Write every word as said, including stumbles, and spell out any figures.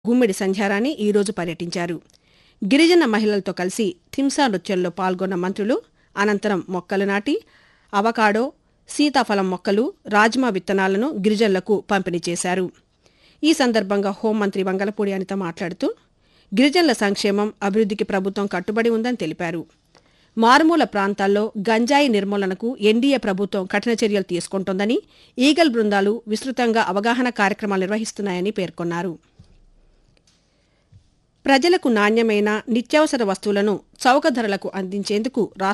గుమ్మిడి సంధ్యారాణి ఈరోజు పర్యటించారు. గిరిజన మహిళలతో కలిసి థింసా నృత్యంలో పాల్గొన్న మంత్రులు అనంతరం మొక్కలు నాటి అవకాడో, సీతాఫలం మొక్కలు, రాజ్మా విత్తనాలను గిరిజనులకు పంపిణీ చేశారు. ఈ సందర్భంగా హోంమంత్రి వంగలపూడి అనిత మాట్లాడుతూ గిరిజనుల సంక్షేమం, అభివృద్ధికి ప్రభుత్వం కట్టుబడి ఉందని తెలిపారు. మారుమూల ప్రాంతాల్లో గంజాయి నిర్మూలనకు ఎన్డీఏ ప్రభుత్వం కఠిన చర్యలు తీసుకుంటోందని, ఈగల్ బృందాలు విస్తృతంగా అవగాహన కార్యక్రమాలు నిర్వహిస్తున్నాయని పేర్కొన్నారు. ప్రజలకు నాణ్యమైన నిత్యావసర వస్తువులను చౌక ధరలకు అందించేందుకు